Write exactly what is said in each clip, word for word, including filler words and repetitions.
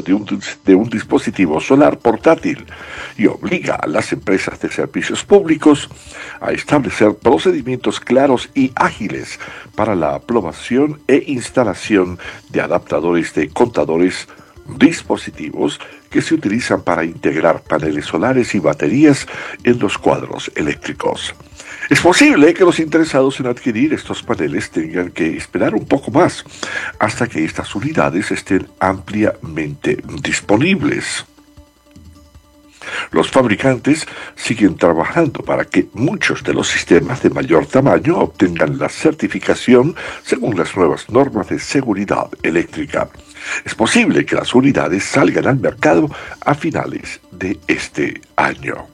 de un, de un dispositivo solar portátil y obliga a las empresas de servicios públicos a establecer procedimientos claros y ágiles para la aprobación e instalación de adaptadores de contadores, dispositivos que se utilizan para integrar paneles solares y baterías en los cuadros eléctricos. Es posible que los interesados en adquirir estos paneles tengan que esperar un poco más hasta que estas unidades estén ampliamente disponibles. Los fabricantes siguen trabajando para que muchos de los sistemas de mayor tamaño obtengan la certificación según las nuevas normas de seguridad eléctrica. Es posible que las unidades salgan al mercado a finales de este año.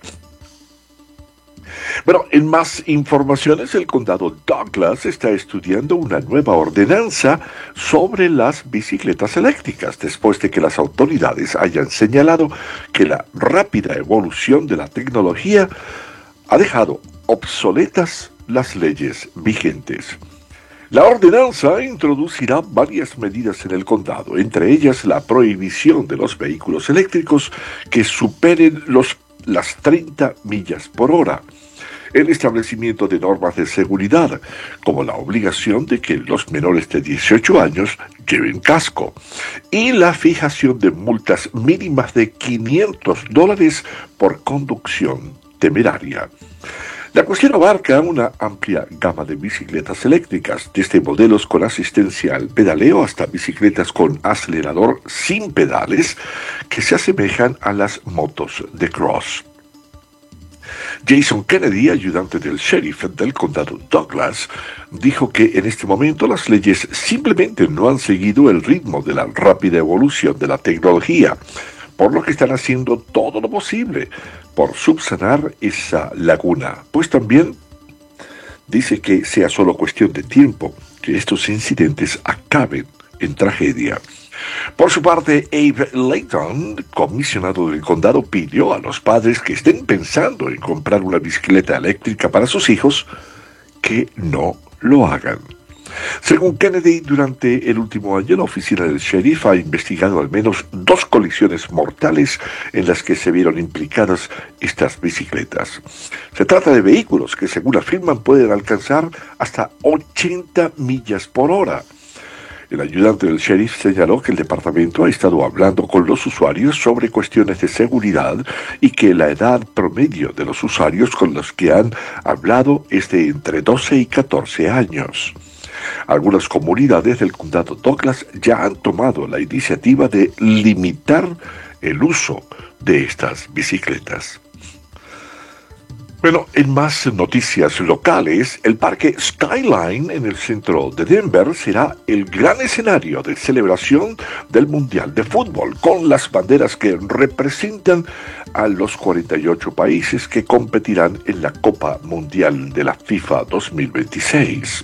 Bueno, en más informaciones, el condado Douglas está estudiando una nueva ordenanza sobre las bicicletas eléctricas, después de que las autoridades hayan señalado que la rápida evolución de la tecnología ha dejado obsoletas las leyes vigentes. La ordenanza introducirá varias medidas en el condado, entre ellas la prohibición de los vehículos eléctricos que superen los, las treinta millas por hora. El establecimiento de normas de seguridad, como la obligación de que los menores de dieciocho años lleven casco, y la fijación de multas mínimas de quinientos dólares por conducción temeraria. La cuestión abarca una amplia gama de bicicletas eléctricas, desde modelos con asistencia al pedaleo hasta bicicletas con acelerador sin pedales que se asemejan a las motos de cross. Jason Kennedy, ayudante del sheriff del condado Douglas, dijo que en este momento las leyes simplemente no han seguido el ritmo de la rápida evolución de la tecnología, por lo que están haciendo todo lo posible por subsanar esa laguna, pues también dice que sea solo cuestión de tiempo que estos incidentes acaben en tragedia. Por su parte, Abe Layton, comisionado del condado, pidió a los padres que estén pensando en comprar una bicicleta eléctrica para sus hijos que no lo hagan. Según Kennedy, durante el último año la oficina del sheriff ha investigado al menos dos colisiones mortales en las que se vieron implicadas estas bicicletas. Se trata de vehículos que, según afirman, pueden alcanzar hasta ochenta millas por hora. El ayudante del sheriff señaló que el departamento ha estado hablando con los usuarios sobre cuestiones de seguridad y que la edad promedio de los usuarios con los que han hablado es de entre doce y catorce años. Algunas comunidades del condado Douglas ya han tomado la iniciativa de limitar el uso de estas bicicletas. Bueno, en más noticias locales, el parque Skyline en el centro de Denver será el gran escenario de celebración del Mundial de Fútbol, con las banderas que representan a los cuarenta y ocho países que competirán en la Copa Mundial de la FIFA dos mil veintiséis.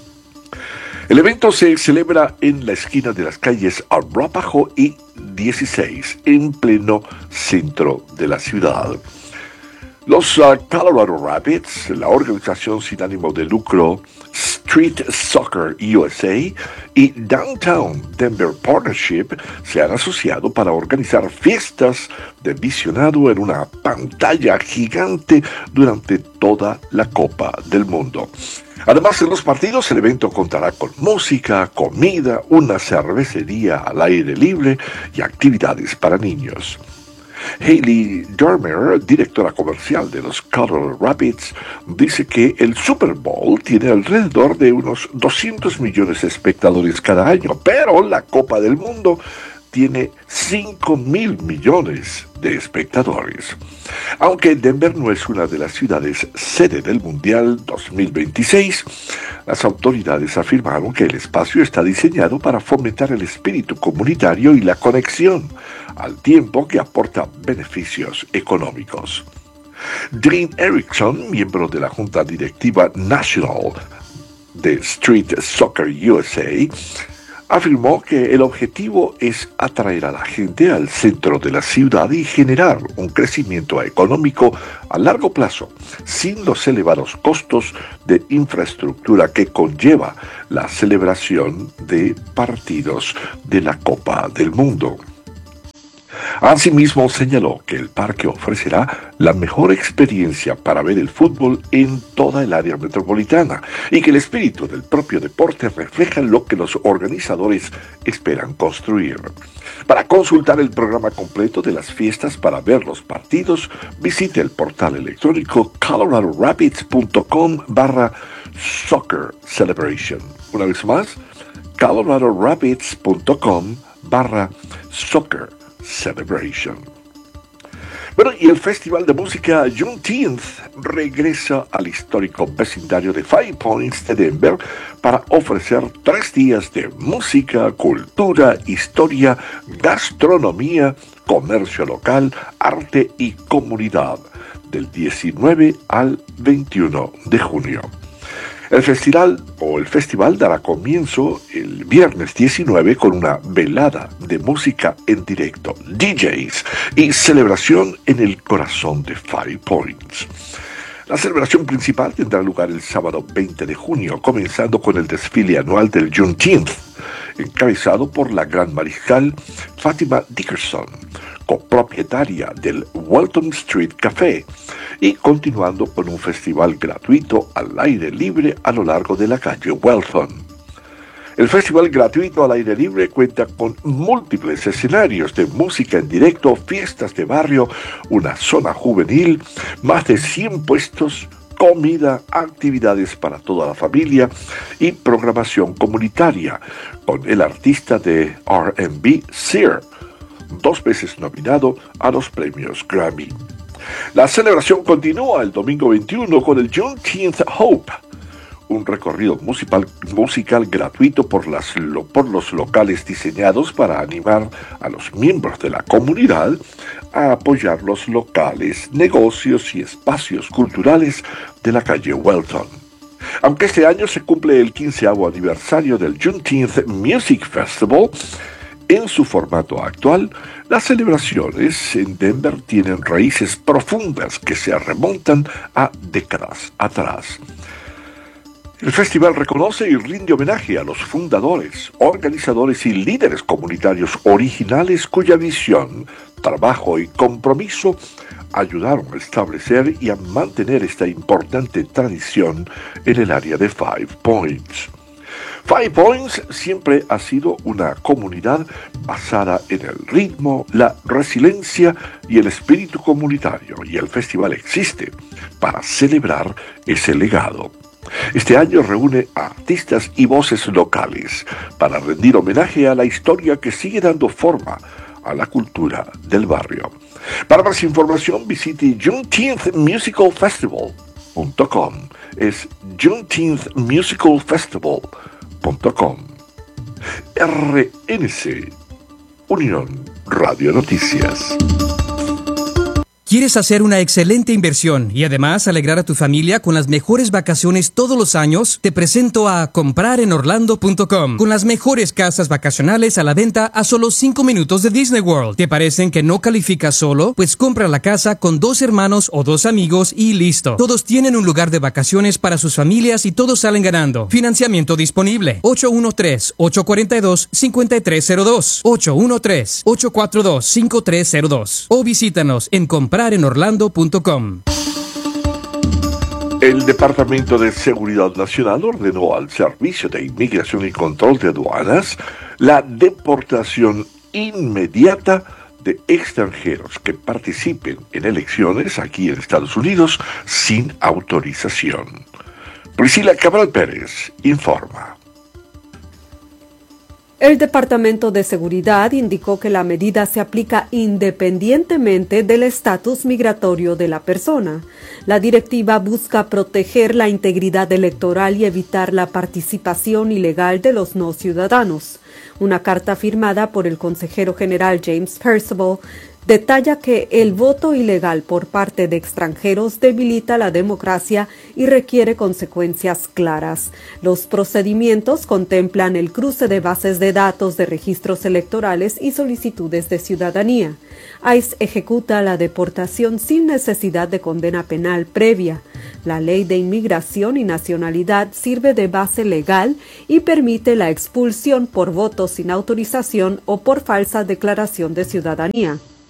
El evento se celebra en la esquina de las calles Arapaho y dieciséis, en pleno centro de la ciudad. Los uh, Colorado Rapids, la organización sin ánimo de lucro Street Soccer U S A y Downtown Denver Partnership se han asociado para organizar fiestas de visionado en una pantalla gigante durante toda la Copa del Mundo. Además, en los partidos el evento contará con música, comida, una cervecería al aire libre y actividades para niños. Hailey Dormer, directora comercial de los Colorado Rapids, dice que el Super Bowl tiene alrededor de unos doscientos millones de espectadores cada año, pero la Copa del Mundo tiene cinco mil millones de espectadores. Aunque Denver no es una de las ciudades sede del Mundial dos mil veintiséis, las autoridades afirmaron que el espacio está diseñado para fomentar el espíritu comunitario y la conexión, al tiempo que aporta beneficios económicos. Dean Erickson, miembro de la Junta Directiva Nacional de Street Soccer U S A, afirmó que el objetivo es atraer a la gente al centro de la ciudad y generar un crecimiento económico a largo plazo, sin los elevados costos de infraestructura que conlleva la celebración de partidos de la Copa del Mundo. Asimismo, señaló que el parque ofrecerá la mejor experiencia para ver el fútbol en toda el área metropolitana y que el espíritu del propio deporte refleja lo que los organizadores esperan construir. Para consultar el programa completo de las fiestas para ver los partidos, visite el portal electrónico coloradorapids.com barra soccer celebration. Una vez más, coloradorapids.com barra soccer celebration. Bueno, y el Festival de Música Juneteenth regresa al histórico vecindario de Five Points de Denver para ofrecer tres días de música, cultura, historia, gastronomía, comercio local, arte y comunidad, del diecinueve al veintiuno de junio. El festival o el festival dará comienzo el viernes diecinueve con una velada de música en directo, D Js y celebración en el corazón de Five Points. La celebración principal tendrá lugar el sábado veinte de junio, comenzando con el desfile anual del Juneteenth, encabezado por la gran mariscal Fatima Dickerson, copropietaria del Walton Street Café, y continuando con un festival gratuito al aire libre a lo largo de la calle Walton. El festival gratuito al aire libre cuenta con múltiples escenarios de música en directo, fiestas de barrio, una zona juvenil, más de cien puestos, comida, actividades para toda la familia y programación comunitaria, con el artista de R and B, Sear, dos veces nominado a los premios Grammy. La celebración continúa el domingo veintiuno con el Juneteenth Hope, un recorrido musical, musical gratuito por, las, lo, por los locales diseñados para animar a los miembros de la comunidad a apoyar los locales, negocios y espacios culturales de la calle Welton. Aunque este año se cumple el quinceavo aniversario del Juneteenth Music Festival, en su formato actual, las celebraciones en Denver tienen raíces profundas que se remontan a décadas atrás. El festival reconoce y rinde homenaje a los fundadores, organizadores y líderes comunitarios originales cuya visión, trabajo y compromiso ayudaron a establecer y a mantener esta importante tradición en el área de Five Points. Five Points siempre ha sido una comunidad basada en el ritmo, la resiliencia y el espíritu comunitario, y el festival existe para celebrar ese legado. Este año reúne a artistas y voces locales para rendir homenaje a la historia que sigue dando forma a la cultura del barrio. Para más información visite juneteenth musical festival punto com. Es juneteenth musical festival punto com. R N C, Unión Radio Noticias. ¿Quieres hacer una excelente inversión y además alegrar a tu familia con las mejores vacaciones todos los años? Te presento a comprar en orlando punto com, con las mejores casas vacacionales a la venta a solo cinco minutos de Disney World. ¿Te parecen que no calificas solo? Pues compra la casa con dos hermanos o dos amigos y listo. Todos tienen un lugar de vacaciones para sus familias y todos salen ganando. Financiamiento disponible. ocho uno tres, ocho cuatro dos, cinco tres cero dos. ocho uno tres, ocho cuatro dos, cinco tres cero dos. O visítanos en comprar en orlando punto com. El Departamento de Seguridad Nacional ordenó al Servicio de Inmigración y Control de Aduanas la deportación inmediata de extranjeros que participen en elecciones aquí en Estados Unidos sin autorización. Priscila Cabral Pérez informa. El Departamento de Seguridad indicó que la medida se aplica independientemente del estatus migratorio de la persona. La directiva busca proteger la integridad electoral y evitar la participación ilegal de los no ciudadanos. Una carta firmada por el consejero general James Percival detalla que el voto ilegal por parte de extranjeros debilita la democracia y requiere consecuencias claras. Los procedimientos contemplan el cruce de bases de datos de registros electorales y solicitudes de ciudadanía. ICE ejecuta la deportación sin necesidad de condena penal previa. La Ley de Inmigración y Nacionalidad sirve de base legal y permite la expulsión por voto sin autorización o por falsa declaración de ciudadanía.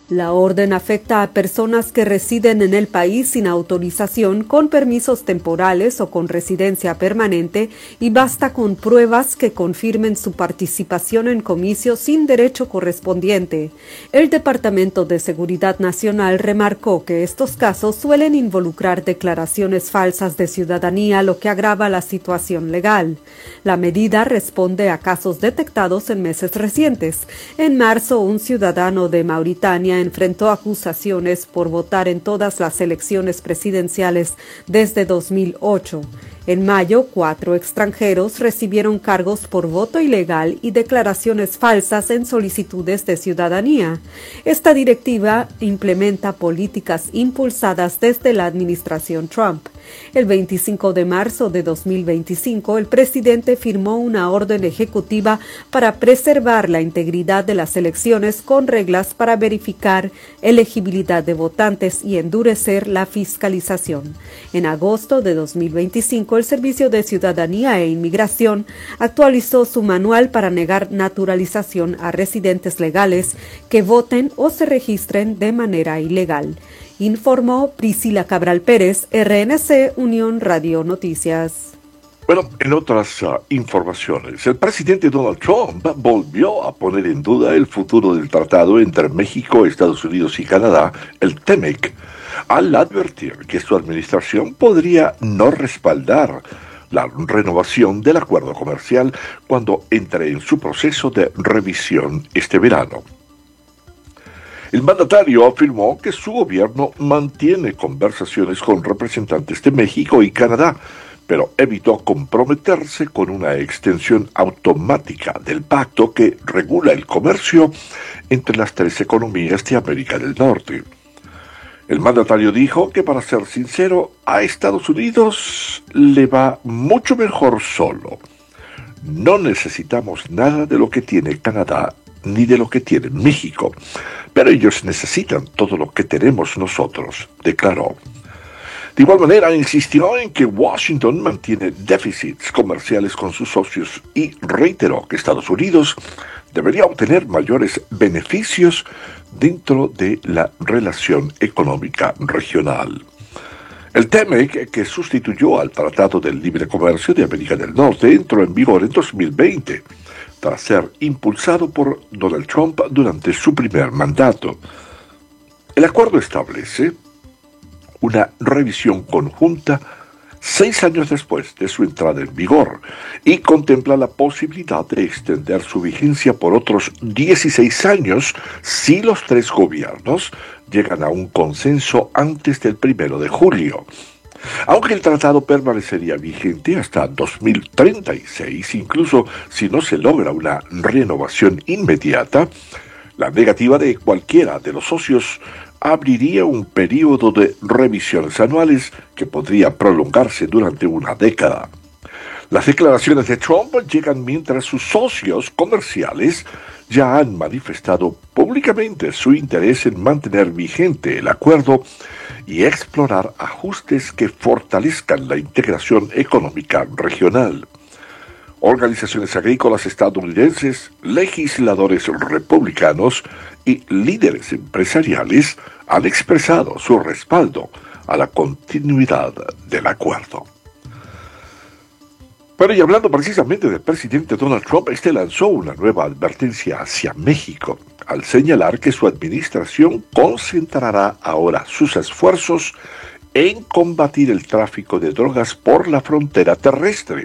La orden afecta a personas que residen en el país sin autorización, con permisos temporales o con residencia permanente, y basta con pruebas que confirmen su participación en comicios sin derecho correspondiente. El Departamento de Seguridad Nacional remarcó que estos casos suelen involucrar declaraciones falsas de ciudadanía, lo que agrava la situación legal. La medida responde a casos detectados en meses recientes. En marzo, un ciudadano de Mauritania enfrentó acusaciones por votar en todas las elecciones presidenciales desde dos mil ocho. En mayo, cuatro extranjeros recibieron cargos por voto ilegal y declaraciones falsas en solicitudes de ciudadanía. Esta directiva implementa políticas impulsadas desde la administración Trump. El veinticinco de marzo de dos mil veinticinco, el presidente firmó una orden ejecutiva para preservar la integridad de las elecciones con reglas para verificar elegibilidad de votantes y endurecer la fiscalización. En agosto de dos mil veinticinco, el Servicio de Ciudadanía e Inmigración actualizó su manual para negar naturalización a residentes legales que voten o se registren de manera ilegal. Informó Priscila Cabral Pérez, R N C Unión Radio Noticias. Bueno, en otras uh, informaciones, el presidente Donald Trump volvió a poner en duda el futuro del tratado entre México, Estados Unidos y Canadá, el T M E C, al advertir que su administración podría no respaldar la renovación del acuerdo comercial cuando entre en su proceso de revisión este verano. El mandatario afirmó que su gobierno mantiene conversaciones con representantes de México y Canadá, pero evitó comprometerse con una extensión automática del pacto que regula el comercio entre las tres economías de América del Norte. El mandatario dijo que, para ser sincero, a Estados Unidos le va mucho mejor solo. No necesitamos nada de lo que tiene Canadá ni de lo que tiene México, pero ellos necesitan todo lo que tenemos nosotros, declaró. De igual manera, insistió en que Washington mantiene déficits comerciales con sus socios y reiteró que Estados Unidos debería obtener mayores beneficios dentro de la relación económica regional. El T M E C, que sustituyó al Tratado del Libre Comercio de América del Norte, entró en vigor en dos mil veinte, tras ser impulsado por Donald Trump durante su primer mandato. El acuerdo establece una revisión conjunta seis años después de su entrada en vigor y contempla la posibilidad de extender su vigencia por otros dieciséis años si los tres gobiernos llegan a un consenso antes del primero de julio. Aunque el tratado permanecería vigente hasta dos mil treinta y seis, incluso si no se logra una renovación inmediata, la negativa de cualquiera de los socios abriría un periodo de revisiones anuales que podría prolongarse durante una década. Las declaraciones de Trump llegan mientras sus socios comerciales ya han manifestado públicamente su interés en mantener vigente el acuerdo y explorar ajustes que fortalezcan la integración económica regional. Organizaciones agrícolas estadounidenses, legisladores republicanos y líderes empresariales han expresado su respaldo a la continuidad del acuerdo. Pero y hablando precisamente del presidente Donald Trump, este lanzó una nueva advertencia hacia México, al señalar que su administración concentrará ahora sus esfuerzos en combatir el tráfico de drogas por la frontera terrestre,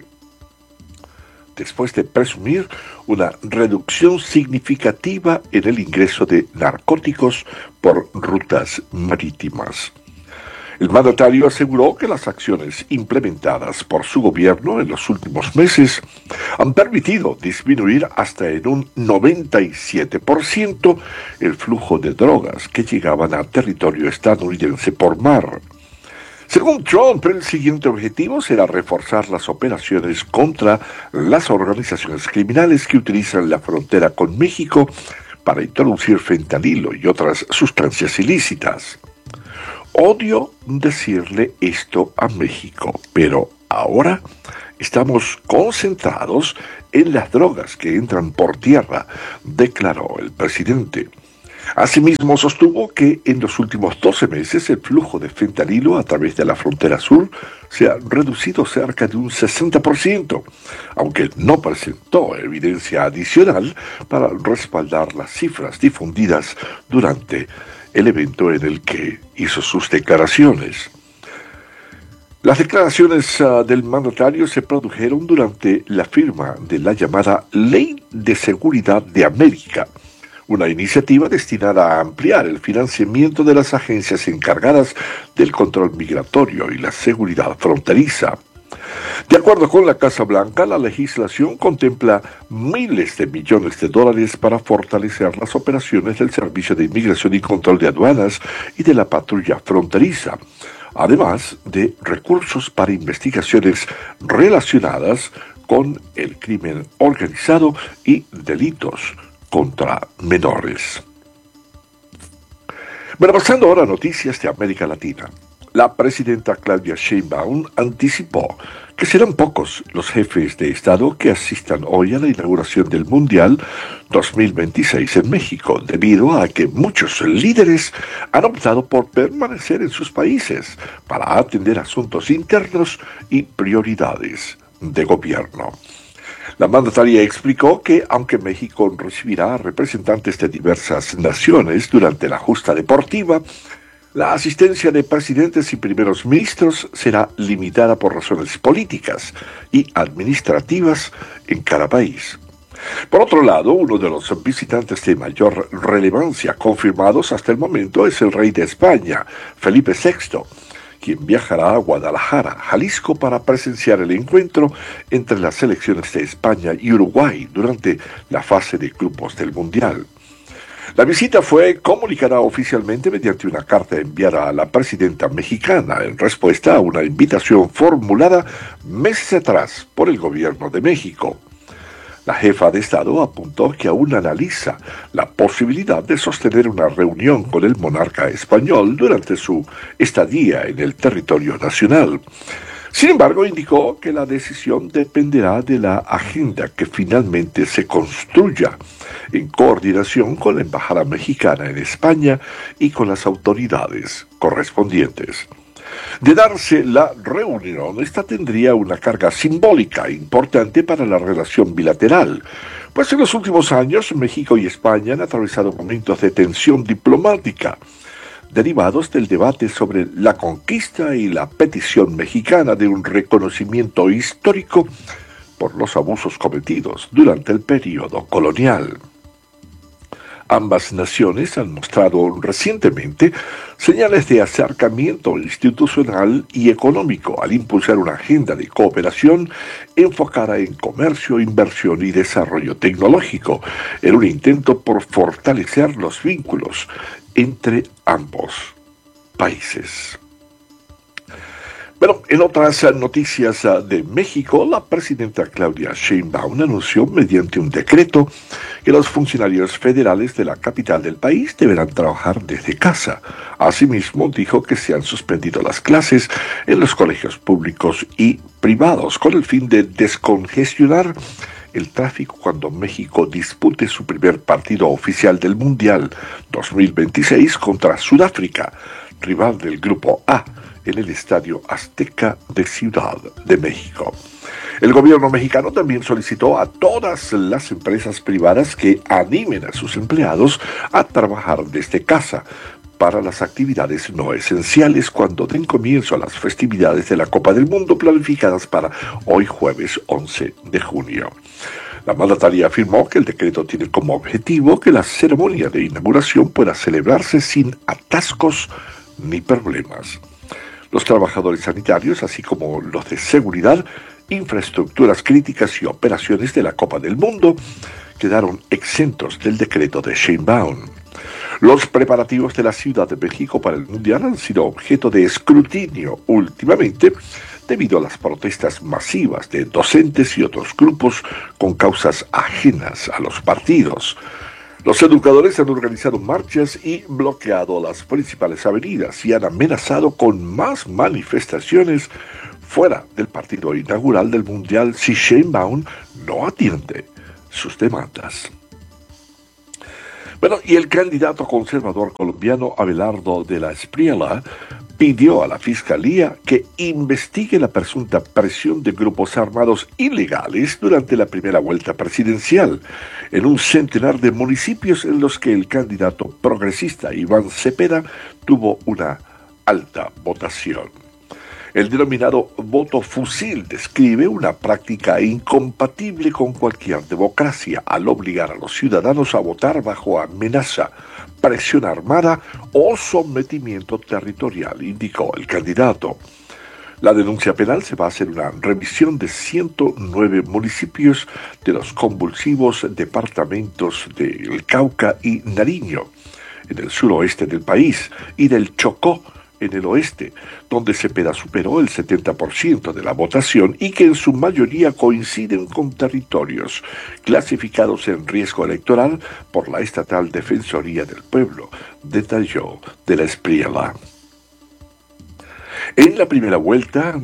después de presumir una reducción significativa en el ingreso de narcóticos por rutas marítimas. El mandatario aseguró que las acciones implementadas por su gobierno en los últimos meses han permitido disminuir hasta en un noventa y siete por ciento el flujo de drogas que llegaban a territorio estadounidense por mar. Según Trump, el siguiente objetivo será reforzar las operaciones contra las organizaciones criminales que utilizan la frontera con México para introducir fentanilo y otras sustancias ilícitas. Odio decirle esto a México, pero ahora estamos concentrados en las drogas que entran por tierra, declaró el presidente. Asimismo, sostuvo que en los últimos doce meses el flujo de fentanilo a través de la frontera sur se ha reducido cerca de un sesenta por ciento, aunque no presentó evidencia adicional para respaldar las cifras difundidas durante el evento en el que hizo sus declaraciones. Las declaraciones uh, del mandatario se produjeron durante la firma de la llamada Ley de Seguridad de América, una iniciativa destinada a ampliar el financiamiento de las agencias encargadas del control migratorio y la seguridad fronteriza. De acuerdo con la Casa Blanca, la legislación contempla miles de millones de dólares para fortalecer las operaciones del Servicio de Inmigración y Control de Aduanas y de la patrulla fronteriza, además de recursos para investigaciones relacionadas con el crimen organizado y delitos contra menores. Bueno, pasando ahora a noticias de América Latina. La presidenta Claudia Sheinbaum anticipó que serán pocos los jefes de Estado que asistan hoy a la inauguración del Mundial dos mil veintiséis en México, debido a que muchos líderes han optado por permanecer en sus países para atender asuntos internos y prioridades de gobierno. La mandataria explicó que, aunque México recibirá a representantes de diversas naciones durante la justa deportiva, la asistencia de presidentes y primeros ministros será limitada por razones políticas y administrativas en cada país. Por otro lado, uno de los visitantes de mayor relevancia confirmados hasta el momento es el rey de España, Felipe sexto, quien viajará a Guadalajara, Jalisco, para presenciar el encuentro entre las selecciones de España y Uruguay durante la fase de grupos del Mundial. La visita fue comunicada oficialmente mediante una carta enviada a la presidenta mexicana en respuesta a una invitación formulada meses atrás por el gobierno de México. La jefa de Estado apuntó que aún analiza la posibilidad de sostener una reunión con el monarca español durante su estadía en el territorio nacional. Sin embargo, indicó que la decisión dependerá de la agenda que finalmente se construya en coordinación con la Embajada Mexicana en España y con las autoridades correspondientes. De darse la reunión, esta tendría una carga simbólica importante para la relación bilateral, pues en los últimos años México y España han atravesado momentos de tensión diplomática, derivados del debate sobre la conquista y la petición mexicana de un reconocimiento histórico por los abusos cometidos durante el período colonial. Ambas naciones han mostrado recientemente señales de acercamiento institucional y económico al impulsar una agenda de cooperación enfocada en comercio, inversión y desarrollo tecnológico, en un intento por fortalecer los vínculos entre ambos países. Bueno, en otras noticias de México, la presidenta Claudia Sheinbaum anunció mediante un decreto que los funcionarios federales de la capital del país deberán trabajar desde casa. Asimismo, dijo que se han suspendido las clases en los colegios públicos y privados con el fin de descongestionar el tráfico cuando México dispute su primer partido oficial del Mundial dos mil veintiséis contra Sudáfrica, rival del Grupo A, en el Estadio Azteca de Ciudad de México. El gobierno mexicano también solicitó a todas las empresas privadas que animen a sus empleados a trabajar desde casa para las actividades no esenciales cuando den comienzo a las festividades de la Copa del Mundo planificadas para hoy jueves once de junio. La mandataria afirmó que el decreto tiene como objetivo que la ceremonia de inauguración pueda celebrarse sin atascos ni problemas. Los trabajadores sanitarios, así como los de seguridad, infraestructuras críticas y operaciones de la Copa del Mundo, quedaron exentos del decreto de Sheinbaum. Los preparativos de la Ciudad de México para el Mundial han sido objeto de escrutinio últimamente debido a las protestas masivas de docentes y otros grupos con causas ajenas a los partidos. Los educadores han organizado marchas y bloqueado las principales avenidas y han amenazado con más manifestaciones fuera del partido inaugural del Mundial si Sheinbaum no atiende sus demandas. Bueno, y el candidato conservador colombiano Abelardo de la Espriella pidió a la Fiscalía que investigue la presunta presión de grupos armados ilegales durante la primera vuelta presidencial en un centenar de municipios en los que el candidato progresista Iván Cepeda tuvo una alta votación. El denominado voto fusil describe una práctica incompatible con cualquier democracia al obligar a los ciudadanos a votar bajo amenaza, presión armada o sometimiento territorial, indicó el candidato. La denuncia penal se va a hacer una revisión de ciento nueve municipios de los convulsivos departamentos del Cauca y Nariño, en el suroeste del país, y del Chocó, en el oeste, donde Cepeda superó el setenta por ciento de la votación y que en su mayoría coinciden con territorios clasificados en riesgo electoral por la estatal Defensoría del Pueblo, detalló de la Espriella. En la primera vuelta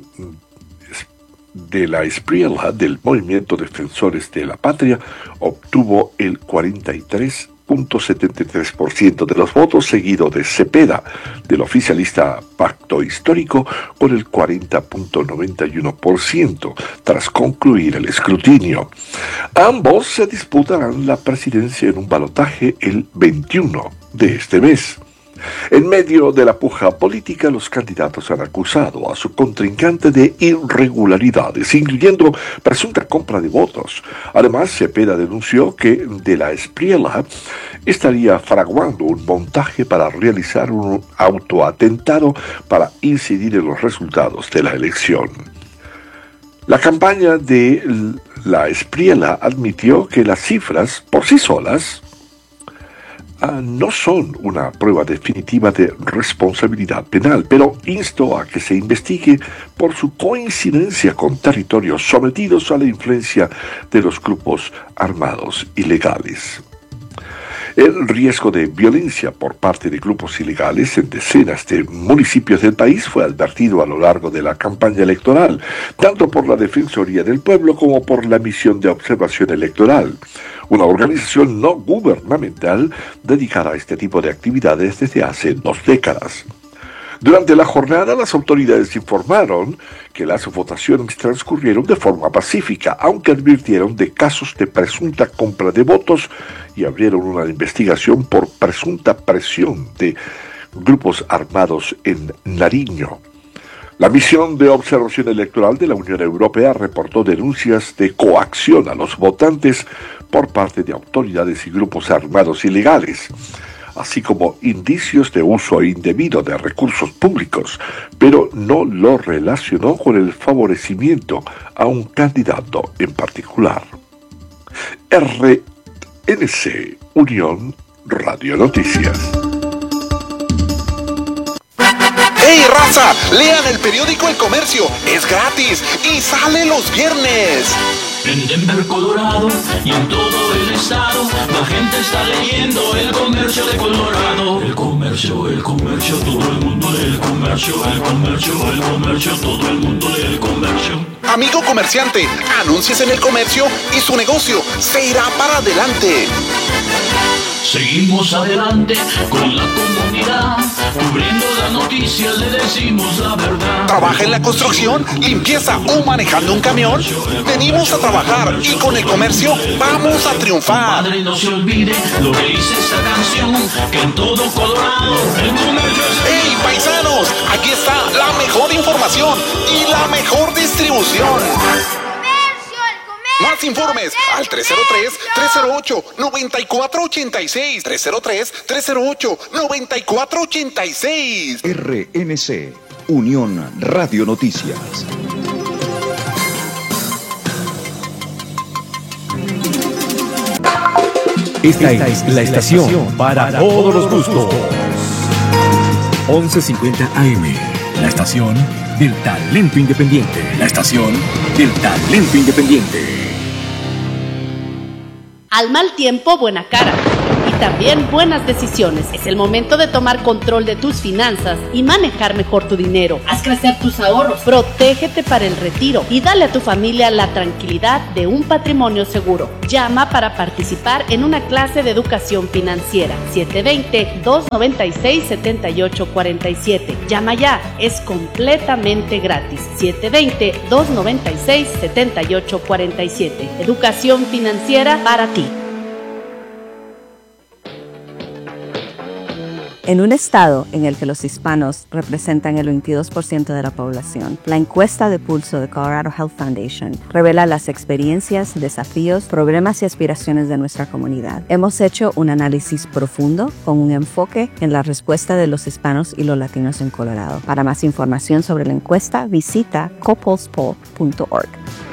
de la Espriella del Movimiento Defensores de la Patria obtuvo el cuarenta y tres punto setenta y tres por ciento de los votos, seguido de Cepeda, del oficialista Pacto Histórico, con el cuarenta punto noventa y uno por ciento, tras concluir el escrutinio. Ambos se disputarán la presidencia en un balotaje el veintiuno de este mes. En medio de la puja política, los candidatos han acusado a su contrincante de irregularidades, incluyendo presunta compra de votos. Además, Cepeda denunció que de la Espriella estaría fraguando un montaje para realizar un autoatentado para incidir en los resultados de la elección. La campaña de la Espriella admitió que las cifras, por sí solas, Uh, no son una prueba definitiva de responsabilidad penal, pero instó a que se investigue por su coincidencia con territorios sometidos a la influencia de los grupos armados ilegales. El riesgo de violencia por parte de grupos ilegales en decenas de municipios del país fue advertido a lo largo de la campaña electoral, tanto por la Defensoría del Pueblo como por la Misión de Observación Electoral, una organización no gubernamental dedicada a este tipo de actividades desde hace dos décadas. Durante la jornada, las autoridades informaron que las votaciones transcurrieron de forma pacífica, aunque advirtieron de casos de presunta compra de votos y abrieron una investigación por presunta presión de grupos armados en Nariño. La Misión de Observación Electoral de la Unión Europea reportó denuncias de coacción a los votantes por parte de autoridades y grupos armados ilegales, así como indicios de uso indebido de recursos públicos, pero no lo relacionó con el favorecimiento a un candidato en particular. R N C, Unión Radio Noticias. ¡Hey, raza! Lean el periódico El Comercio, es gratis y sale los viernes. En Denver, Colorado y en todo el estado, la gente está leyendo El Comercio de Colorado. El comercio, el comercio, todo el mundo lee El Comercio, el comercio, el comercio, todo el mundo lee El Comercio. Amigo comerciante, anúnciese en El Comercio y su negocio se irá para adelante. Seguimos adelante con la comunidad, cubriendo las noticias, le decimos la verdad. ¿Trabaja en la construcción, limpieza o manejando un camión? Venimos a trabajar y con El Comercio vamos a triunfar. Padre, no se olvide lo que dice esta canción, que en todo Colorado El Comercio es... ¡Hey, paisanos! Aquí está la mejor información y la mejor distribución. Más informes al tres cero tres, tres cero ocho, nueve cuatro ocho seis, tres cero tres, tres cero ocho, nueve cuatro ocho seis. R N C, Unión Radio Noticias. Esta es la estación para todos los gustos. once cincuenta A M, la estación del talento independiente. La estación del talento independiente. Al mal tiempo, buena cara. Y también buenas decisiones. Es el momento de tomar control de tus finanzas y manejar mejor tu dinero. Haz crecer tus ahorros, protégete para el retiro y dale a tu familia la tranquilidad de un patrimonio seguro. Llama para participar en una clase de educación financiera. siete dos cero, dos nueve seis, siete ocho cuatro siete. Llama ya, es completamente gratis. siete dos cero, dos nueve seis, siete ocho cuatro siete. Educación financiera para ti. En un estado en el que los hispanos representan el veintidós por ciento de la población, la encuesta de pulso de Colorado Health Foundation revela las experiencias, desafíos, problemas y aspiraciones de nuestra comunidad. Hemos hecho un análisis profundo con un enfoque en la respuesta de los hispanos y los latinos en Colorado. Para más información sobre la encuesta, visita copulsepoll punto org.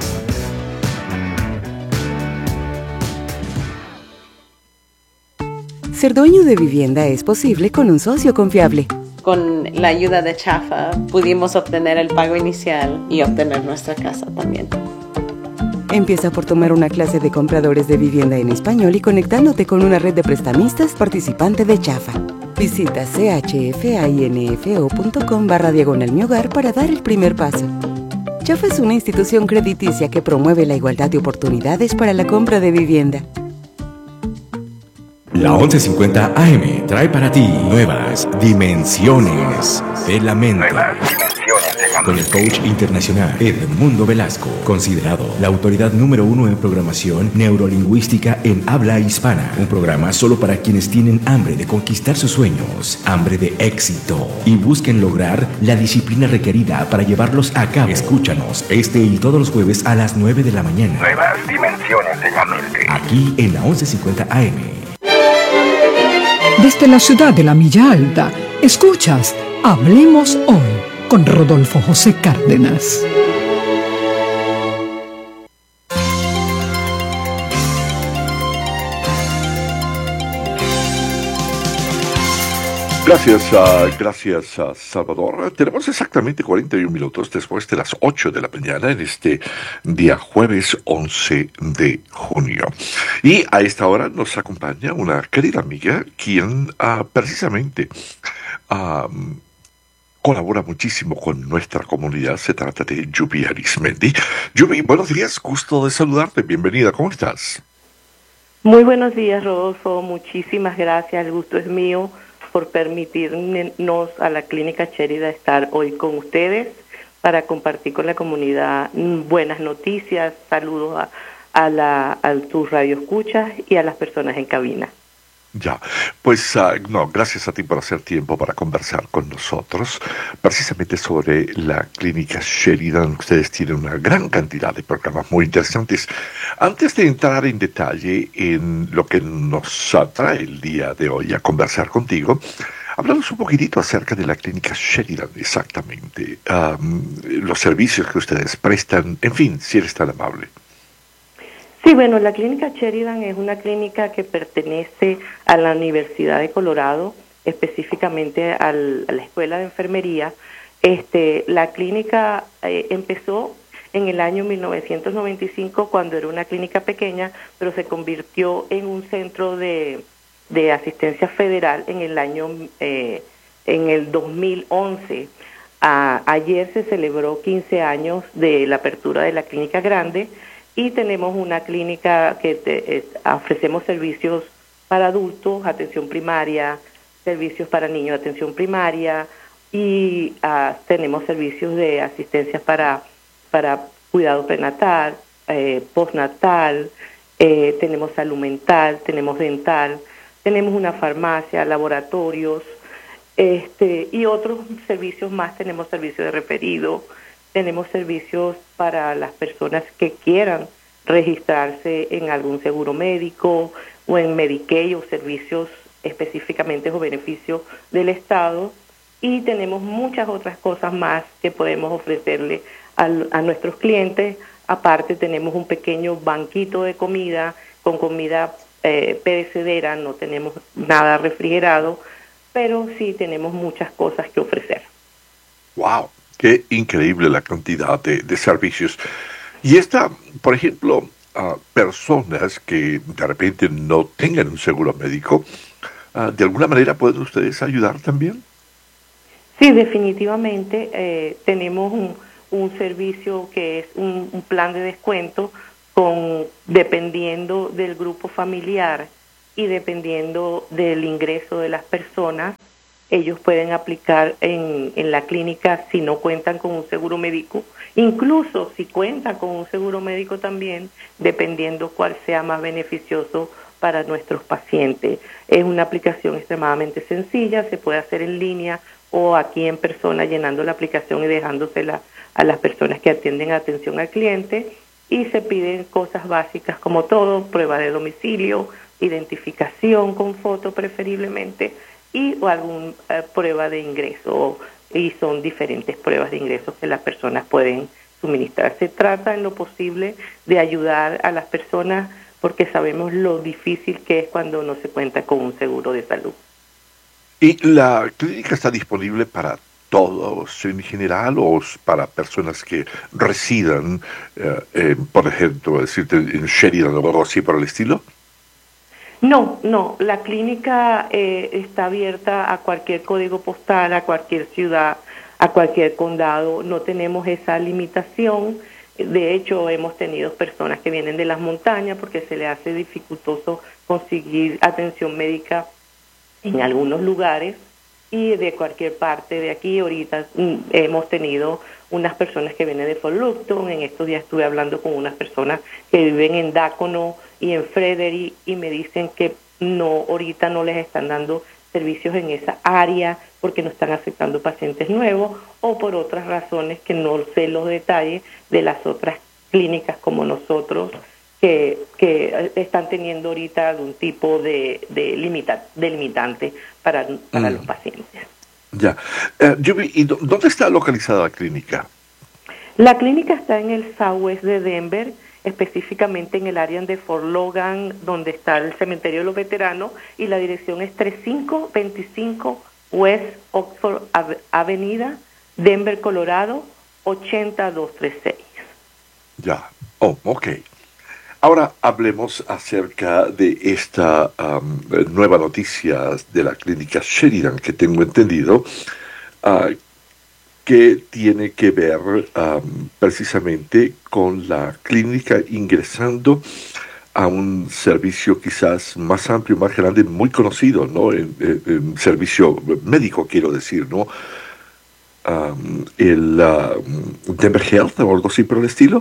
Ser dueño de vivienda es posible con un socio confiable. Con la ayuda de Chafa pudimos obtener el pago inicial y obtener nuestra casa también. Empieza por tomar una clase de compradores de vivienda en español y conectándote con una red de prestamistas participante de Chafa. Visita chfainfo.com barra diagonal mi hogar para dar el primer paso. Chafa es una institución crediticia que promueve la igualdad de oportunidades para la compra de vivienda. La once cincuenta A M trae para ti Nuevas Dimensiones de la Mente. Con el coach internacional Edmundo Velasco, considerado la autoridad número uno en programación neurolingüística en habla hispana. Un programa solo para quienes tienen hambre de conquistar sus sueños, hambre de éxito y busquen lograr la disciplina requerida para llevarlos a cabo. Escúchanos este y todos los jueves a las nueve de la mañana. Nuevas Dimensiones de la Mente. Aquí en la once cincuenta A M. Desde la ciudad de la Milla Alta, escuchas Hablemos Hoy con Rodolfo José Cárdenas. Gracias, uh, gracias uh, Salvador. Tenemos exactamente cuarenta y un minutos después de las ocho de la mañana en este día jueves once de junio. Y a esta hora nos acompaña una querida amiga quien uh, precisamente uh, colabora muchísimo con nuestra comunidad. Se trata de Yubi Arismendi. Yubi, buenos días, gusto de saludarte, bienvenida, ¿cómo estás? Muy buenos días, Rodolfo, muchísimas gracias, el gusto es mío por permitirnos a la Clínica Chérida estar hoy con ustedes para compartir con la comunidad buenas noticias, saludos a, a, la, a tus radioescuchas y a las personas en cabina. Ya, pues uh, no, gracias a ti por hacer tiempo para conversar con nosotros, precisamente sobre la Clínica Sheridan. Ustedes tienen una gran cantidad de programas muy interesantes. Antes de entrar en detalle en lo que nos atrae el día de hoy a conversar contigo, háblanos un poquitito acerca de la Clínica Sheridan, exactamente, um, los servicios que ustedes prestan, en fin, si eres tan amable. Sí, bueno, la Clínica Sheridan es una clínica que pertenece a la Universidad de Colorado, específicamente al, a la Escuela de Enfermería. Este, la clínica eh, empezó en el año mil novecientos noventa y cinco cuando era una clínica pequeña, pero se convirtió en un centro de, de asistencia federal en el año eh, en el dos mil once. A, ayer se celebró quince años de la apertura de la clínica grande. Y tenemos una clínica que te, eh, ofrecemos servicios para adultos, atención primaria, servicios para niños, atención primaria, y uh, tenemos servicios de asistencia para, para cuidado prenatal, eh, postnatal, eh, tenemos salud mental, tenemos dental, tenemos una farmacia, laboratorios, este, y otros servicios más. Tenemos servicios de referido. Tenemos servicios para las personas que quieran registrarse en algún seguro médico o en Medicaid o servicios específicamente o beneficios del Estado. Y tenemos muchas otras cosas más que podemos ofrecerle a, a nuestros clientes. Aparte tenemos un pequeño banquito de comida con comida eh, perecedera, no tenemos nada refrigerado, pero sí tenemos muchas cosas que ofrecer. ¡Wow! Qué increíble la cantidad de, de servicios. Y esta, por ejemplo, uh, personas que de repente no tengan un seguro médico, uh, ¿de alguna manera pueden ustedes ayudar también? Sí, definitivamente eh, tenemos un, un servicio que es un, un plan de descuento con dependiendo del grupo familiar y dependiendo del ingreso de las personas. Ellos pueden aplicar en, en la clínica si no cuentan con un seguro médico, incluso si cuentan con un seguro médico también, dependiendo cuál sea más beneficioso para nuestros pacientes. Es una aplicación extremadamente sencilla, se puede hacer en línea o aquí en persona llenando la aplicación y dejándosela a las personas que atienden atención al cliente, y se piden cosas básicas como todo, prueba de domicilio, identificación con foto preferiblemente, y o alguna eh, prueba de ingreso, y son diferentes pruebas de ingreso que las personas pueden suministrar. Se trata en lo posible de ayudar a las personas porque sabemos lo difícil que es cuando no se cuenta con un seguro de salud. ¿Y la clínica está disponible para todos en general o para personas que residan, eh, eh, por ejemplo, decirte, en Sheridan o algo así por el estilo? No, no, la clínica eh, está abierta a cualquier código postal, a cualquier ciudad, a cualquier condado. No tenemos esa limitación. De hecho, hemos tenido personas que vienen de las montañas porque se les hace dificultoso conseguir atención médica en algunos lugares, y de cualquier parte de aquí. Ahorita mm, hemos tenido unas personas que vienen de Fort Lupton. En estos días estuve hablando con unas personas que viven en Dacono y en Frederick y me dicen que no, ahorita no les están dando servicios en esa área porque no están aceptando pacientes nuevos o por otras razones que no sé los detalles de las otras clínicas como nosotros que, que están teniendo ahorita algún tipo de, de, limita, de limitante para, para mm. los pacientes. Ya. Uh, Juby, ¿y dónde está localizada la clínica? La clínica está en el Southwest de Denver, específicamente en el área de Fort Logan, donde está el cementerio de los veteranos, y la dirección es treinta y cinco veinticinco West Oxford Avenida, Denver, Colorado, ochenta mil doscientos treinta y seis. Ya, oh, ok. Ahora hablemos acerca de esta um, nueva noticia de la clínica Sheridan, que tengo entendido, uh, que tiene que ver um, precisamente con la clínica ingresando a un servicio quizás más amplio, más grande, muy conocido, ¿no? En, en, en servicio médico, quiero decir, ¿no? Um, el uh, Denver Health o algo así por el estilo.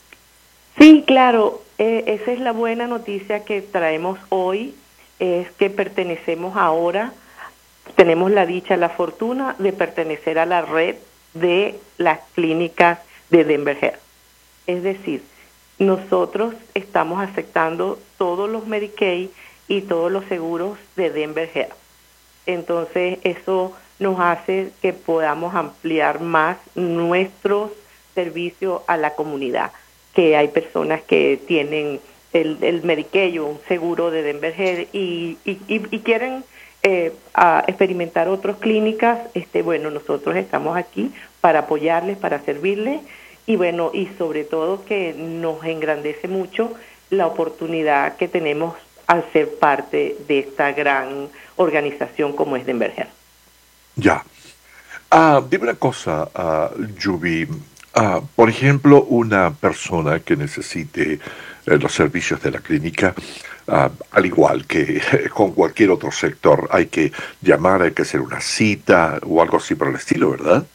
Sí, claro. Eh, esa es la buena noticia que traemos hoy, es que pertenecemos ahora, tenemos la dicha, la fortuna de pertenecer a la red de las clínicas de Denver Health. Es decir, nosotros estamos aceptando todos los Medicaid y todos los seguros de Denver Health. Entonces, eso nos hace que podamos ampliar más nuestros servicios a la comunidad, que hay personas que tienen el, el Medicaid o un seguro de Denver Health y, y, y, y quieren eh, a experimentar otras clínicas. Este, bueno, nosotros estamos aquí para apoyarles, para servirles, y bueno, y sobre todo que nos engrandece mucho la oportunidad que tenemos al ser parte de esta gran organización como es Denver Health. Ya. Uh, dime una cosa, uh, Juby. Uh, por ejemplo, una persona que necesite eh, los servicios de la clínica, uh, al igual que eh, con cualquier otro sector, hay que llamar, hay que hacer una cita o algo así por el estilo, ¿verdad?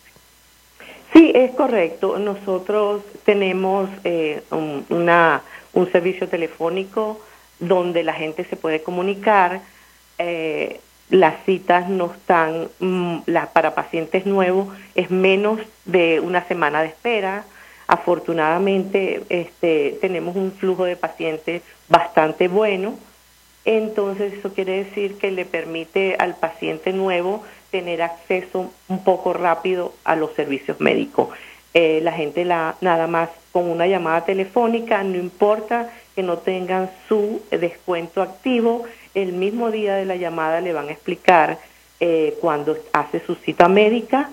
Sí, es correcto. Nosotros tenemos eh, un, una, un servicio telefónico donde la gente se puede comunicar. Eh, Las citas no están, mmm, la, para pacientes nuevos es menos de una semana de espera. Afortunadamente este, tenemos un flujo de pacientes bastante bueno, entonces eso quiere decir que le permite al paciente nuevo tener acceso un poco rápido a los servicios médicos. Eh, la gente la, nada más con una llamada telefónica, no importa que no tengan su descuento activo, el mismo día de la llamada le van a explicar eh, cuando hace su cita médica,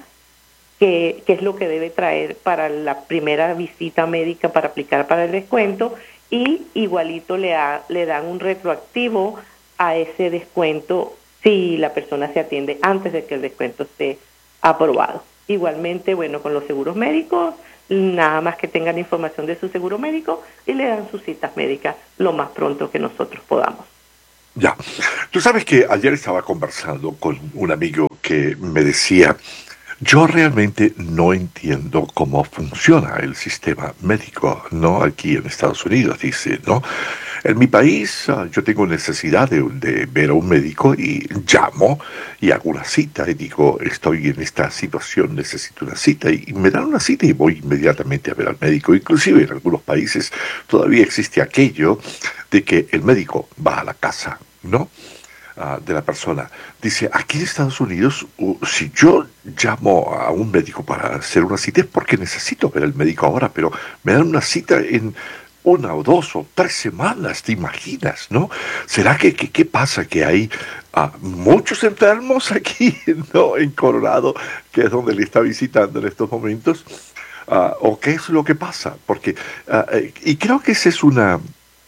qué, qué es lo que debe traer para la primera visita médica para aplicar para el descuento, y igualito le, ha, le dan un retroactivo a ese descuento si la persona se atiende antes de que el descuento esté aprobado. Igualmente, bueno, con los seguros médicos, nada más que tengan información de su seguro médico y le dan sus citas médicas lo más pronto que nosotros podamos. Ya, tú sabes que ayer estaba conversando con un amigo que me decía, yo realmente no entiendo cómo funciona el sistema médico, ¿no? Aquí en Estados Unidos, dice, ¿no? En mi país uh, yo tengo necesidad de, de ver a un médico y llamo y hago una cita y digo, estoy en esta situación, necesito una cita y, y me dan una cita y voy inmediatamente a ver al médico. Inclusive en algunos países todavía existe aquello de que el médico va a la casa, ¿no? Uh, de la persona. Dice, aquí en Estados Unidos, uh, si yo llamo a un médico para hacer una cita es porque necesito ver al médico ahora, pero me dan una cita en una o dos o tres semanas, ¿te imaginas, no? ¿Será que, que qué pasa? Que hay uh, muchos enfermos aquí, ¿no? En Colorado, que es donde le está visitando en estos momentos, uh, o qué es lo que pasa, porque, uh, y creo que ese es una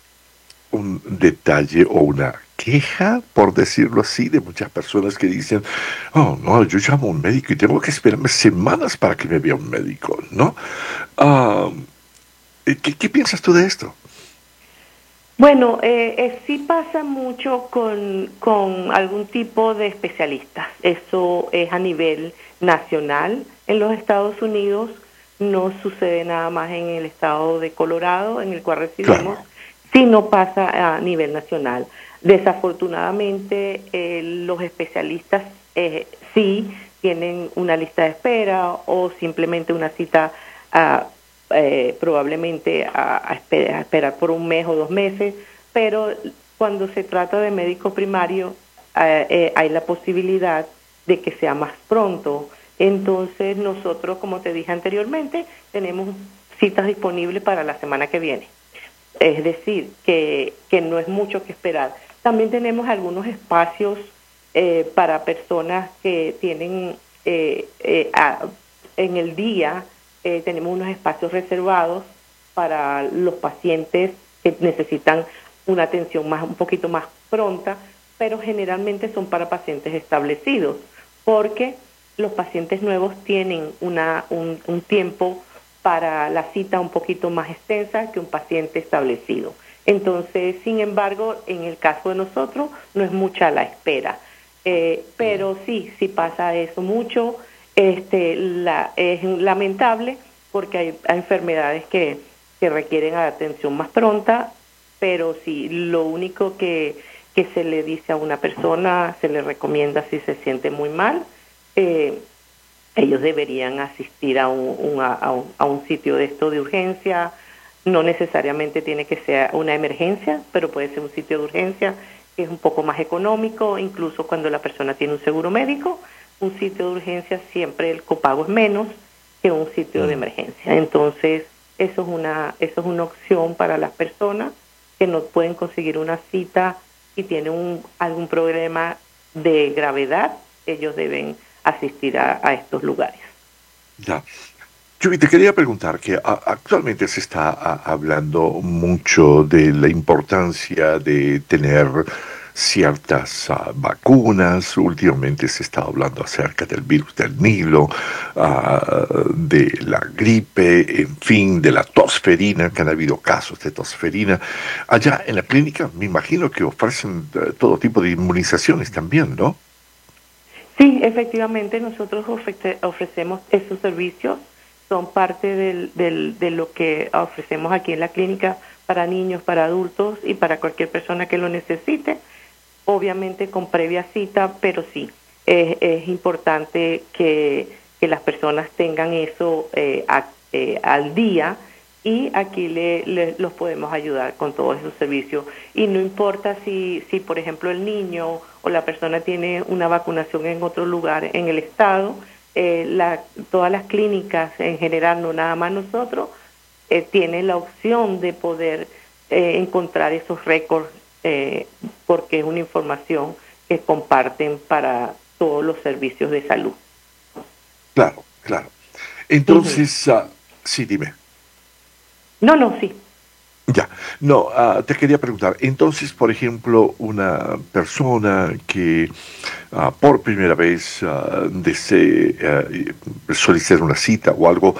un detalle o una queja, por decirlo así, de muchas personas que dicen, oh, no, yo llamo a un médico y tengo que esperarme semanas para que me vea un médico, ¿no? Uh, ¿qué, ¿Qué piensas tú de esto? Bueno, eh, eh, sí pasa mucho con, con algún tipo de especialistas. Eso es a nivel nacional en los Estados Unidos. No sucede nada más en el estado de Colorado, en el cual residimos, claro. Sino pasa a nivel nacional. Desafortunadamente, eh, los especialistas eh, sí tienen una lista de espera o simplemente una cita uh, eh, probablemente a, a, esper a esperar por un mes o dos meses, pero cuando se trata de médico primario eh, eh, hay la posibilidad de que sea más pronto. Entonces nosotros, como te dije anteriormente, tenemos citas disponibles para la semana que viene. Es decir, que, que no es mucho que esperar. También tenemos algunos espacios eh, para personas que tienen eh, eh, a, en el día, eh, tenemos unos espacios reservados para los pacientes que necesitan una atención más un poquito más pronta, pero generalmente son para pacientes establecidos, porque los pacientes nuevos tienen una, un, un tiempo para la cita un poquito más extensa que un paciente establecido. Entonces, sin embargo, en el caso de nosotros, no es mucha la espera. Eh, pero sí, sí pasa eso mucho. Este, la, es lamentable porque hay, hay enfermedades que, que requieren atención más pronta, pero sí, lo único que, que se le dice a una persona, se le recomienda si se siente muy mal, eh, ellos deberían asistir a un, un, a, un, a un sitio de esto de urgencia. No necesariamente tiene que ser una emergencia, pero puede ser un sitio de urgencia que es un poco más económico, incluso cuando la persona tiene un seguro médico. Un sitio de urgencia siempre el copago es menos que un sitio de emergencia. Entonces, eso es una, eso es una opción para las personas que no pueden conseguir una cita y tienen un, algún problema de gravedad, ellos deben asistir a, a estos lugares. Ya. Yo te quería preguntar que a, actualmente se está a, hablando mucho de la importancia de tener ciertas uh, vacunas. Últimamente se está hablando acerca del virus del Nilo, uh, de la gripe, en fin, de la tosferina, que han habido casos de tosferina. Allá en la clínica me imagino que ofrecen uh, todo tipo de inmunizaciones también, ¿no? Sí, efectivamente nosotros ofrece, ofrecemos esos servicios, son parte del, del, de lo que ofrecemos aquí en la clínica para niños, para adultos y para cualquier persona que lo necesite, obviamente con previa cita, pero sí, es, es importante que, que las personas tengan eso eh, a, eh, al día, y aquí le, le, los podemos ayudar con todos esos servicios. Y no importa si, si, por ejemplo, el niño o la persona tiene una vacunación en otro lugar en el estado, eh, la, todas las clínicas en general, no nada más nosotros, eh, tienen la opción de poder eh, encontrar esos récords, eh, porque es una información que comparten para todos los servicios de salud. Claro, claro. Entonces, uh-huh. uh, sí, dime. No, no, sí. Ya, no, uh, te quería preguntar, entonces, por ejemplo, una persona que uh, por primera vez uh, desee uh, solicitar una cita o algo,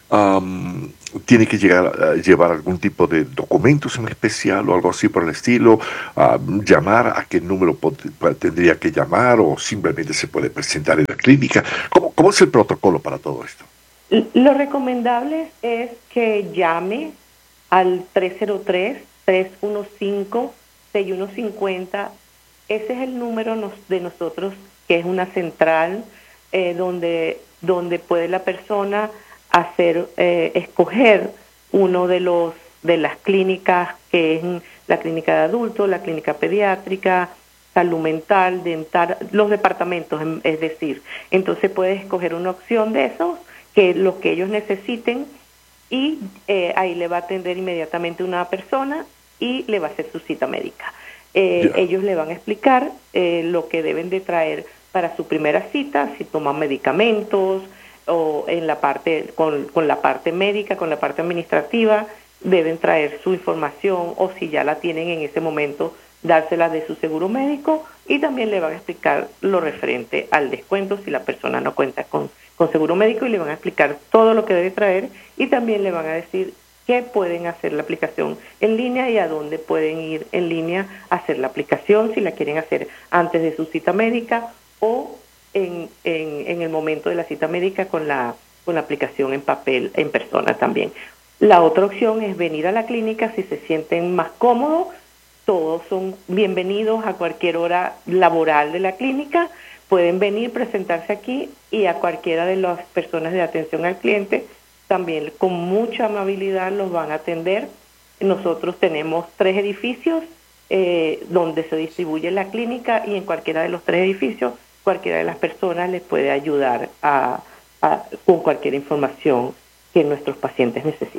um, tiene que llegar a llevar algún tipo de documentos en especial o algo así por el estilo, uh, llamar a qué número tendría que llamar o simplemente se puede presentar en la clínica. ¿Cómo, cómo es el protocolo para todo esto? Lo recomendable es que llame al tres cero tres, tres uno cinco, seis uno cinco cero. Ese es el número nos, de nosotros, que es una central eh, donde, donde puede la persona hacer eh, escoger uno de los de las clínicas, que es la clínica de adultos, la clínica pediátrica, salud mental, dental, los departamentos, es decir. Entonces puede escoger una opción de esos, que es lo que ellos necesiten, y eh, ahí le va a atender inmediatamente una persona y le va a hacer su cita médica. Eh, yeah. Ellos le van a explicar eh, lo que deben de traer para su primera cita, si toman medicamentos o en la parte con, con la parte médica, con la parte administrativa, deben traer su información, o si ya la tienen en ese momento, dársela de su seguro médico, y también le van a explicar lo referente al descuento si la persona no cuenta con, con seguro médico, y le van a explicar todo lo que debe traer, y también le van a decir qué pueden hacer la aplicación en línea y a dónde pueden ir en línea a hacer la aplicación, si la quieren hacer antes de su cita médica o en, en, en el momento de la cita médica con la, con la aplicación en papel, en persona también. La otra opción es venir a la clínica si se sienten más cómodos. Todos son bienvenidos a cualquier hora laboral de la clínica. Pueden venir, presentarse aquí, y a cualquiera de las personas de atención al cliente también con mucha amabilidad los van a atender. Nosotros tenemos tres edificios eh, donde se distribuye la clínica, y en cualquiera de los tres edificios cualquiera de las personas les puede ayudar a, a, con cualquier información que nuestros pacientes necesiten.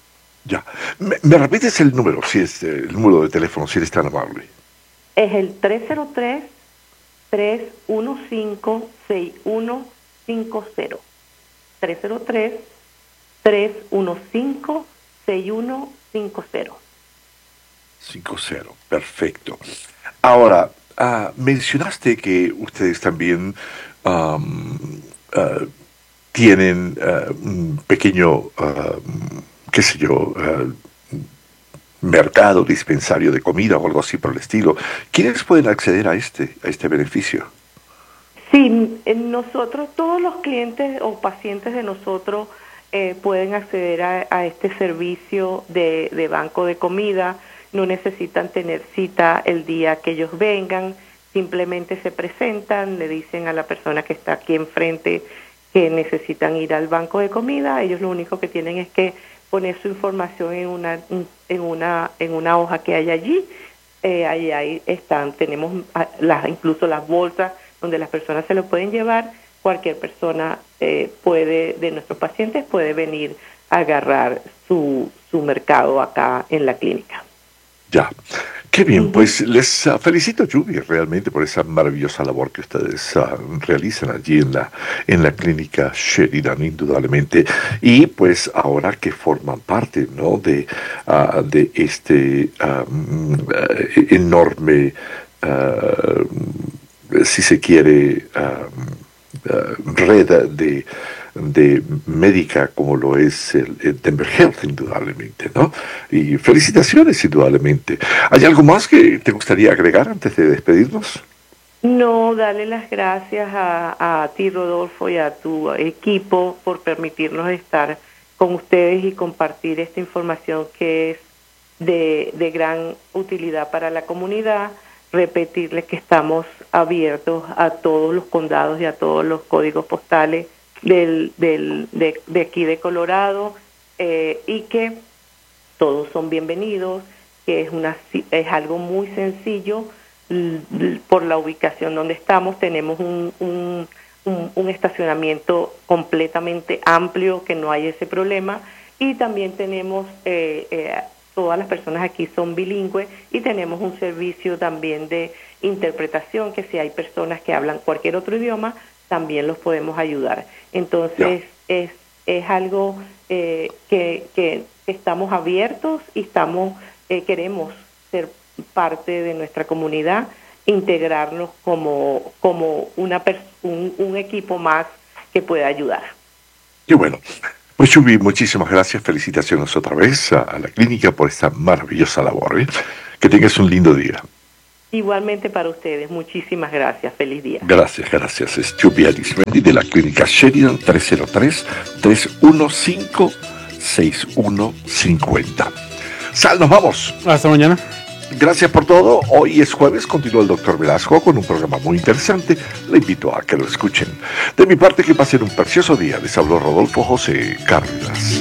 Ya. ¿Me, me repites el número, si es el número de teléfono, si eres tan amable? Es el tres cero tres, tres uno cinco, seis uno cinco cero. tres cero tres, tres uno cinco, seis uno cinco cero. cinco cero, perfecto. Ahora, uh, mencionaste que ustedes también um, uh, tienen uh, un pequeño, uh, qué sé yo, uh, mercado, dispensario de comida o algo así por el estilo. ¿Quiénes pueden acceder a este, a este beneficio? Sí, nosotros, todos los clientes o pacientes de nosotros eh, pueden acceder a, a este servicio de, de banco de comida. No necesitan tener cita el día que ellos vengan, simplemente se presentan, le dicen a la persona que está aquí enfrente que necesitan ir al banco de comida. Ellos lo único que tienen es que poner su información en una en una en una hoja que hay allí. Eh, ahí, ahí están, tenemos las, incluso las bolsas donde las personas se lo pueden llevar. Cualquier persona eh, puede, de nuestros pacientes, puede venir a agarrar su, su mercado acá en la clínica. Ya, qué bien, pues les uh, felicito, Judy, realmente por esa maravillosa labor que ustedes uh, realizan allí en la, en la clínica Sheridan, indudablemente, y pues ahora que forman parte, ¿no?, de, uh, de este um, uh, enorme, uh, si se quiere, uh, uh, red de de médica como lo es el, el Denver Health, indudablemente, ¿no? Y felicitaciones, indudablemente. ¿Hay algo más que te gustaría agregar antes de despedirnos? No, darle las gracias a, a ti, Rodolfo, y a tu equipo por permitirnos estar con ustedes y compartir esta información que es de, de gran utilidad para la comunidad. Repetirles que estamos abiertos a todos los condados y a todos los códigos postales Del, del, de, de aquí de Colorado, eh, y que todos son bienvenidos, que es, una, es algo muy sencillo l, l, por la ubicación donde estamos. Tenemos un, un, un, un estacionamiento completamente amplio, que no hay ese problema, y también tenemos, eh, eh, todas las personas aquí son bilingües, y tenemos un servicio también de interpretación, que si hay personas que hablan cualquier otro idioma, también los podemos ayudar. Entonces, yeah. es, es algo eh, que, que estamos abiertos y estamos eh, queremos ser parte de nuestra comunidad, integrarnos como, como una un, un equipo más que pueda ayudar. Qué bueno. Pues Chubi, muchísimas gracias, felicitaciones otra vez a, a la clínica por esta maravillosa labor. ¿eh? Que tengas un lindo día. Igualmente para ustedes, muchísimas gracias, feliz día. Gracias, gracias. Es Chubi Arismendi de la clínica Sheridan, tres cero tres, tres uno cinco, seis uno cinco cero. Sal, nos vamos. Hasta mañana. Gracias por todo. Hoy es jueves, continúa el doctor Velasco con un programa muy interesante. Le invito a que lo escuchen. De mi parte, que pasen un precioso día. Les habló Rodolfo José Cárdenas.